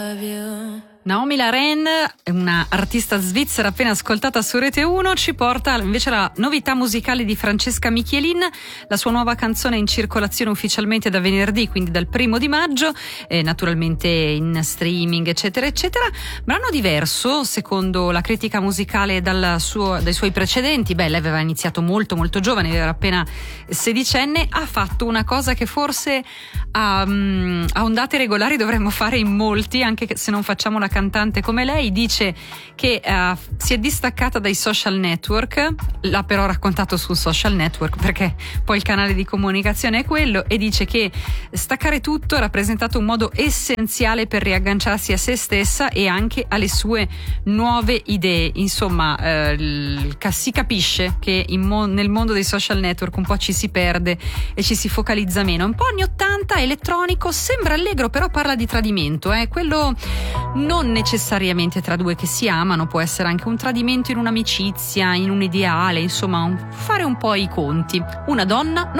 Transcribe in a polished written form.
Naomi Laren, una artista svizzera appena ascoltata su Rete 1, ci porta invece alla novità musicale di Francesca Michelin. La sua nuova canzone è in circolazione ufficialmente da venerdì, quindi dal 1° maggio, naturalmente in streaming eccetera eccetera. Brano diverso secondo la critica musicale dai suoi precedenti. Lei aveva iniziato molto molto giovane, era appena sedicenne. Ha fatto una cosa che forse a ondate regolari dovremmo fare in molti, anche se non facciamo la cantante come lei. Dice che si è distaccata dai social network, l'ha però raccontato su social network perché poi il canale di comunicazione è quello, e dice che staccare tutto ha rappresentato un modo essenziale per riagganciarsi a se stessa e anche alle sue nuove idee. Insomma, si capisce che nel mondo dei social network un po' ci si perde e ci si focalizza meno. Un po' anni 80, elettronico, sembra allegro, però parla di tradimento, quello non necessariamente tra due che si amano, può essere anche un tradimento in un'amicizia, in un ideale, insomma fare un po' i conti. Una donna non